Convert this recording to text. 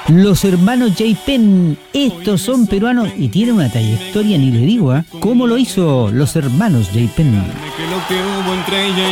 Los hermanos J. Penn, estos son peruanos y tienen una trayectoria, ni le digo, ¿eh? ¿Cómo lo hizo los hermanos J. Penn? Que lo que hubo entre ella